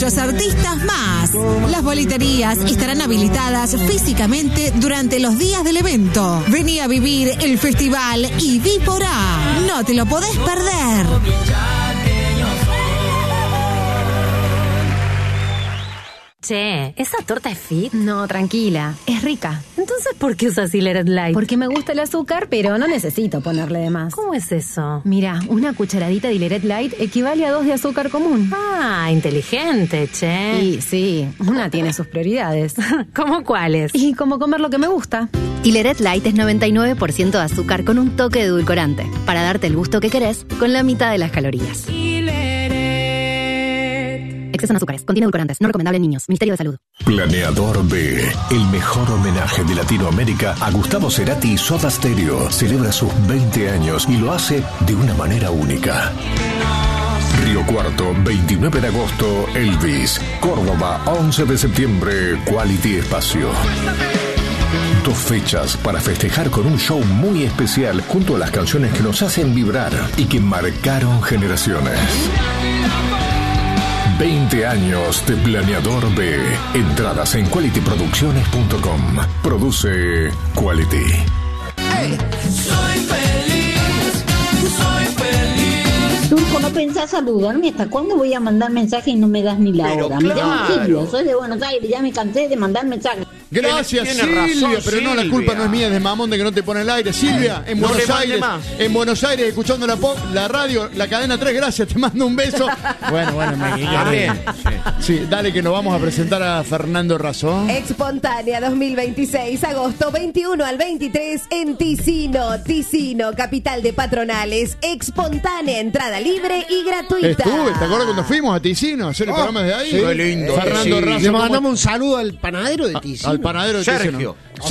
muchos artistas más. Las boleterías estarán habilitadas físicamente durante los días del evento. Vení a vivir el festival y vi por A. No te lo podés perder. Che, ¿esa torta es fit? No, tranquila, es rica. Entonces, ¿por qué usas Hileret Light? Porque me gusta el azúcar, pero no necesito ponerle de más. ¿Cómo es eso? Mira, una cucharadita de Hileret Light equivale a 2 de azúcar común. Ah, inteligente, che. Y sí, una tiene sus prioridades. ¿Cómo cuáles? Y como comer lo que me gusta. Hileret Light es 99% de azúcar con un toque de edulcorante, para darte el gusto que querés con la mitad de las calorías. Exceso en azúcares, contiene edulcorantes, no recomendable en niños. Ministerio de Salud. Planeador B, el mejor homenaje de Latinoamérica a Gustavo Cerati y Soda Stereo. Celebra sus 20 años y lo hace de una manera única. Río Cuarto, 29 de agosto, Elvis. Córdoba, 11 de septiembre, Quality Espacio. 2 fechas para festejar con un show muy especial junto a las canciones que nos hacen vibrar y que marcaron generaciones. 20 años de Planeador B. Entradas en qualityproducciones.com. Produce Quality. Hey, soy feliz, soy feliz. Turco, ¿no pensás saludarme? ¿Hasta cuándo voy a mandar mensaje y no me das ni la Pero hora? claro. Me llamo Silvia, soy de Buenos Aires, ya me cansé de mandar mensajes. Gracias, Tiene Silvia, razón, pero no, la Silvia. culpa no es mía, es de Mamón de que no te pone el aire. Silvia, en No Buenos le mande Aires, más. en Buenos Aires, escuchando la radio, la cadena 3, gracias, te mando un beso. Bueno, me guiñaré. Sí, dale que nos vamos a presentar a Fernando Razón. Espontánea 2026, agosto 21 al 23 en Ticino. Ticino, capital de patronales. Espontánea, entrada libre y gratuita. Estuve, ¿te acuerdas cuando fuimos a Ticino a hacer el programa de ahí? sí. Qué lindo. Fernando Sí. Razón. Le mandamos un saludo al panadero de Ticino. Al panadero de Sergio. Ticino.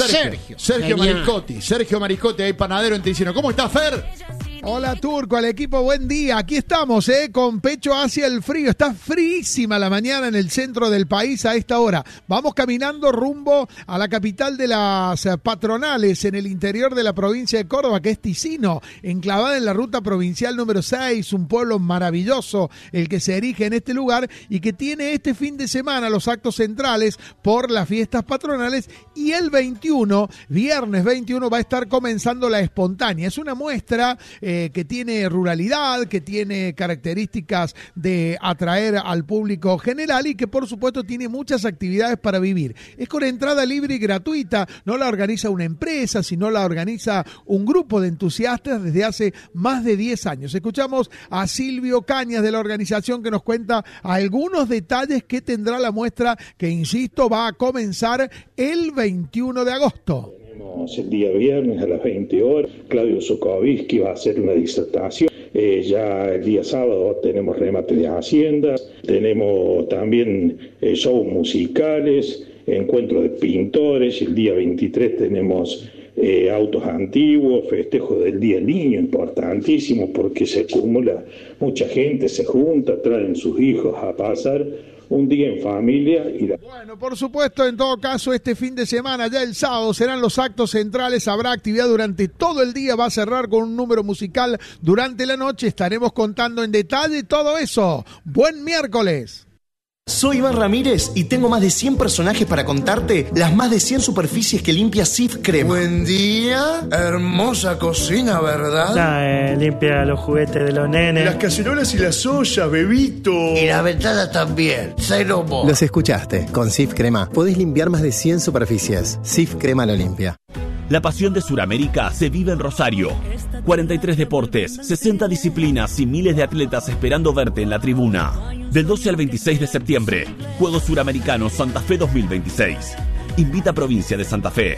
Sergio Maricotti. Sergio Maricotti, ahí panadero en Ticino. ¿Cómo estás, Fer? Hola Turco, al equipo, buen día. Aquí estamos, con pecho hacia el frío. Está fríísima la mañana en el centro del país a esta hora. Vamos caminando rumbo a la capital de las patronales en el interior de la provincia de Córdoba, que es Ticino, enclavada en la ruta provincial número 6, un pueblo maravilloso el que se erige en este lugar y que tiene este fin de semana los actos centrales por las fiestas patronales, y el 21, viernes 21, va a estar comenzando la espontánea. Es una muestra que tiene ruralidad, que tiene características de atraer al público general y que por supuesto tiene muchas actividades para vivir. Es con entrada libre y gratuita, no la organiza una empresa, sino la organiza un grupo de entusiastas desde hace más de 10 años. Escuchamos a Silvio Cañas de la organización que nos cuenta algunos detalles que tendrá la muestra que, insisto, va a comenzar el 21 de agosto. El día viernes a las 20 horas, Claudio Sokoviski va a hacer una disertación. Ya el día sábado tenemos remate de haciendas, tenemos también shows musicales, encuentros de pintores. El día 23 tenemos autos antiguos, festejo del Día del Niño, importantísimo porque se acumula mucha gente, se junta, traen sus hijos a pasar un día en familia. Bueno, por supuesto, en todo caso, este fin de semana, ya el sábado, serán los actos centrales, habrá actividad durante todo el día, va a cerrar con un número musical durante la noche, estaremos contando en detalle todo eso. ¡Buen miércoles! Soy Iván Ramírez y tengo más de 100 personajes para contarte las más de 100 superficies que limpia Cif Crema. Buen día, hermosa cocina, ¿verdad? Limpia los juguetes de los nenes. Las cacerolas y las ollas, bebito. Y la ventana también, cero mo. Los escuchaste, con Cif Crema podés limpiar más de 100 superficies. Cif Crema lo limpia. La pasión de Sudamérica se vive en Rosario. 43 deportes, 60 disciplinas y miles de atletas esperando verte en la tribuna. Del 12 al 26 de septiembre, Juegos Suramericanos Santa Fe 2026. Invita a Provincia de Santa Fe.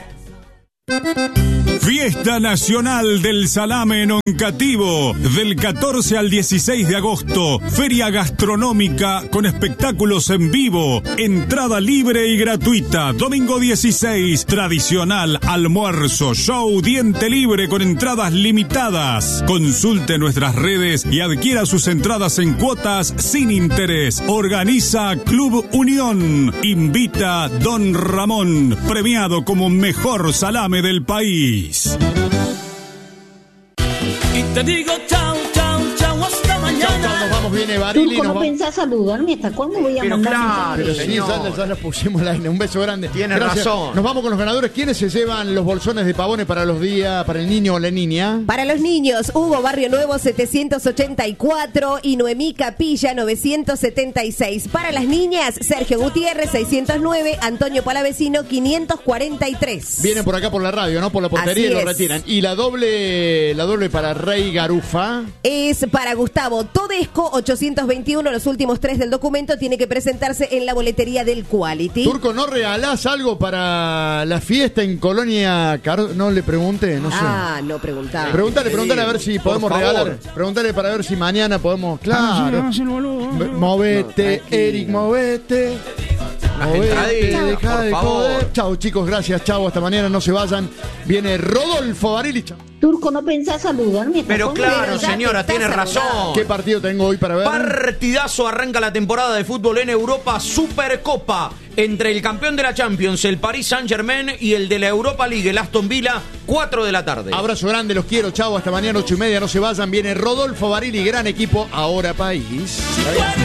Fiesta Nacional del Salame en Oncativo, del 14 al 16 de agosto. Feria gastronómica con espectáculos en vivo. Entrada libre y gratuita. Domingo 16, tradicional almuerzo, show, diente libre con entradas limitadas. Consulte nuestras redes y adquiera sus entradas en cuotas sin interés. Organiza Club Unión. Invita Don Ramón, premiado como mejor salame del país. Y te digo chao, chao, chao, hasta mañana. Chao, nos vamos vamos, viene Barili. Turco, ¿no pensás saludarme? ¿Hasta cuándo voy a mandar mensajes? Pero sí, ya nos pusimos la aire. Un beso grande. Tiene razón. Nos vamos con los ganadores. ¿Quiénes se llevan los bolsones de pavones para los días, para el niño o la niña? Para los niños, Hugo Barrio Nuevo 784 y Noemí Capilla 976. Para las niñas, Sergio Gutiérrez 609, Antonio Palavecino 543. Vienen por acá por la radio, ¿no? Por la portería y lo retiran. Y la doble para Rey Garufa. Es para Gustavo Todesco 821, los últimos 3 del documento, tiene que presentarse en la boletería del Quality. Turco, ¿no regalás algo para la fiesta en Colonia No le pregunté, no sé. No preguntaba. Pregúntale a ver si podemos regalar. Pregúntale para ver si mañana podemos. Claro. Movete, Eric, movete. Deja de joder. Chau, chicos, gracias. Chau, hasta mañana, no se vayan. Viene Rodolfo Barili. Turco, ¿no pensás saludarme? Pero claro, señora, tiene razón. ¿Qué partido tengo hoy para ver? Partidazo, arranca la temporada de fútbol en Europa, Supercopa, entre el campeón de la Champions, el Paris Saint-Germain, y el de la Europa League, el Aston Villa, 4 de la tarde. Abrazo grande, los quiero, chau, hasta mañana, 8:30, no se vayan. Viene Rodolfo Barili, gran equipo, ahora país.